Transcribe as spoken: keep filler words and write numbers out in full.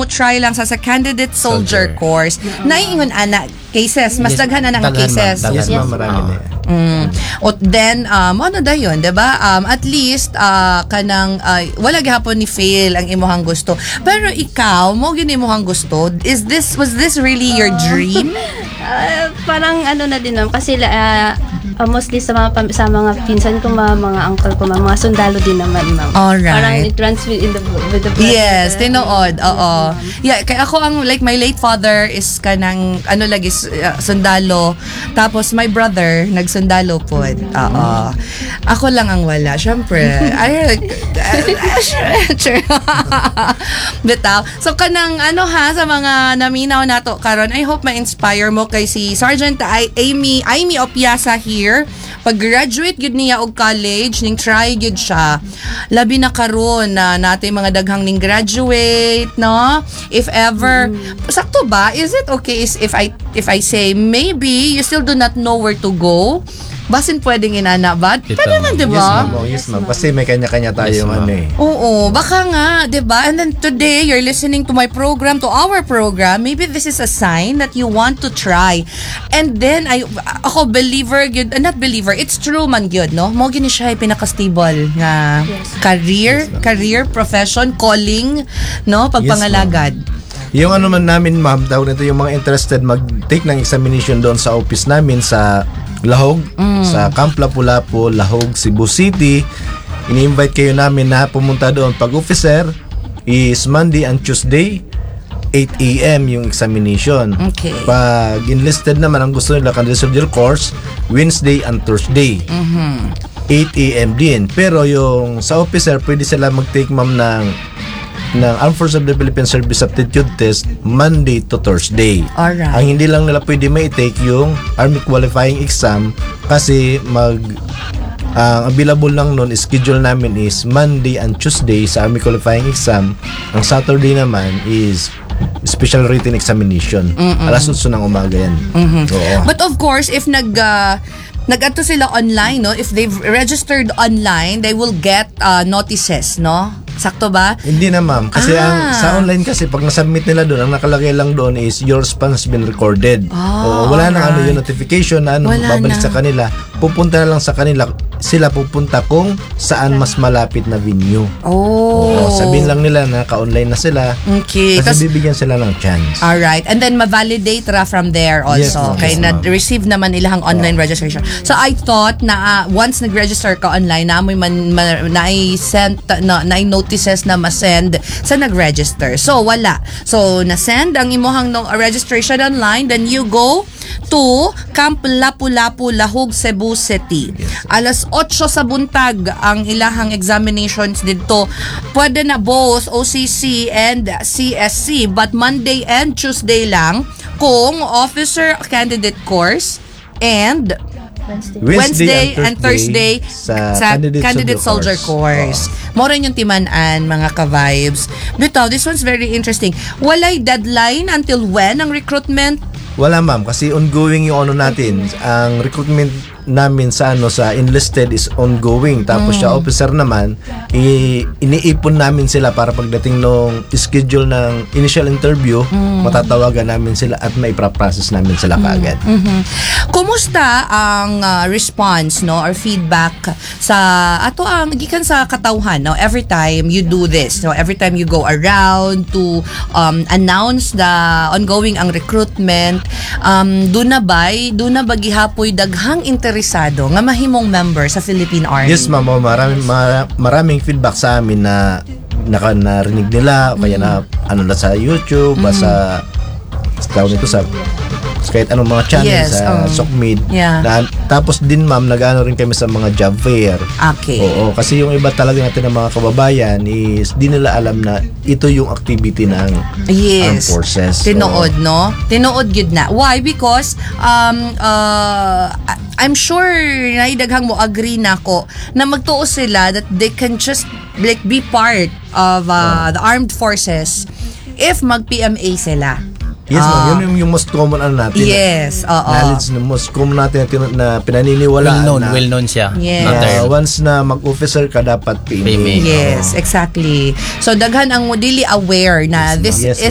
mo try lang sa sa candidate soldier, Soldier. course. Naiingon ana cases, mas Yes, daghan na nga daghan, cases. ma'am. Yes, Daghan. ma'am, marami Oo. na yan. Mm. O then um ano da yun, 'di ba? Um at least uh, kanang uh, wala gihapon ni fail ang imuhang gusto. Pero ikaw, mo gini imuhang gusto. Is this was this really your dream? Ah, parang ano na din ma'am kasi ah, ah, mostly sa mga pam- sa mga pinsan ko, mga, mga uncle ko, mga, mga sundalo din naman ma'am. Alright. Parang it runs with, in the, with the blood. Yes, Uh, tinuod. Oo. Yeah, kaya ako ang like my late father is kanang ano lagi s- uh, sundalo. Tapos my brother nagsundalo po. Oo. Ako lang ang wala, syempre. Ay, sure. Bitaw. So kanang ano ha sa mga naminaw nato karon, I hope ma-inspire mo kay si Sergeant I- Amy Amy Opiasa here. Pag-graduate gud niya og college, ning try gud siya. Labi na karon na natin mga daghang ning graduate, no? If ever, sakto ba? Is it okay is if I if I say maybe you still do not know where to go? Basin pwedeng inana ba? Ito, Pwede man, di Yes, ba? ma'am. Oh, yes, ma'am. Kasi may kanya-kanya tayong Yes, ma'am. ano eh. Oo, baka nga, 'di ba? And then today you're listening to my program, to our program. Maybe this is a sign that you want to try. And then I ako believer gyud, uh, not believer, it's true man gyud, no? Mo gini siya ay pinaka-stable nga career, career, profession, calling, no? Pagpangalagad. Yung ano man namin, ma'am, daw nito yung mga interested mag-take ng examination doon sa office namin sa Lahog, sa Camp Lapu-Lapu, Lahog, Cebu City. Ini-invite kayo namin na pumunta doon. Pag officer is Monday and Tuesday, eight a.m. yung examination. Okay. Pag enlisted naman ang gusto nila candidate soldier course, Wednesday and Thursday. eight a.m. din. Pero yung sa officer, pwede sila mag-take, ma'am, ng ng Armed Forces of the Philippines Service Aptitude Test Monday to Thursday. Alright. Ang hindi lang nila pwede may-take yung Army Qualifying Exam kasi mag ang available lang nun, schedule namin is Monday and Tuesday sa Army Qualifying Exam. Ang Saturday naman is special written examination. Alas eight ng umaga yan. Oo. But of course, if nag uh, nag-ato sila online, no? If they've registered online, they will get uh, notices, no? Sakto ba? Hindi na, ma'am. Kasi Ah. ang sa online kasi pag nasubmit nila doon, ang nakalagay lang doon is your response has been recorded. Ah, Oo, wala na ano alright. yung notification na ano Wala babalik na. sa kanila. Pupunta na lang sa kanila. Sila pupunta kung saan mas malapit na venue. Oh. Oo, sabihin lang nila na ka-online na sila. Okay. Tas, Kasi bibigyan sila ng chance. alright. And then, ma-validate ra from there Yes, also. ma'am. Kaya Yes, ma'am. na-receive naman ilang online registration. So, I thought na uh, once nag-register ka online, na may man, ma, na-send, na, na-notices na ma-send sa nag-register. So, wala. So, na-send ang imuhang no, registration online, then you go to Camp Lapu-Lapu, Lahog, Cebu City. Alas eight sa buntag ang ilahang examinations dito. Pwede na both O C C and C S C, but Monday and Tuesday lang kung officer candidate course and Wednesday. Wednesday and Thursday sa, sa candidate, candidate soldier course. Mo rin yung timanan, mga ka-vibes. Bitaw, this one's very interesting. Walay deadline until when ang recruitment? Wala, ma'am, kasi ongoing yung ano natin. Ang recruitment namin sa ano sa enlisted is ongoing. Tapos sa officer naman, i- iniipon namin sila para pagdating nung schedule ng initial interview, matatawagan namin sila at maipa-process namin sila kaagad. Mhm. Kumusta ang uh, response, no, or feedback sa ato ang gikan sa katawhan, no, every time you do this, no, every time you go around to um, announce the ongoing ang recruitment, um do na bay do na ba gihapoy daghang interesado nga mahimong member sa Philippine Army? Yes, ma'am, oh, maraming mara- maraming feedback sa amin na naka narinig nila kaya na ano na sa YouTube, mm. sa sa tawag nito sa kahit anong mga channel Yes, sa um, Sokmid. yeah. Na, tapos din, ma'am, nag-ano rin kami sa mga job fair. Okay. Oo, kasi yung iba talaga natin ng mga kababayan is di nila alam na ito yung activity ng Armed Yes. Forces. Tinuod, no? Tinuod gyud na. Why? Because um uh I'm sure na daghang mo agree nako na magtuo sila that they can just like be part of uh, the armed forces if mag-P M A sila. Yes, ma'am. Ah. Yun yung, yung most common ano natin. Yes, oo. Knowledge na most common natin na, tin- na pinaniniwalaan Well known, na well known siya. Yes. Na na term. once na mag-officer ka dapat P M A. P M A. Yes, exactly. So daghan ang mo dili aware na Yes, this ma'am. Yes,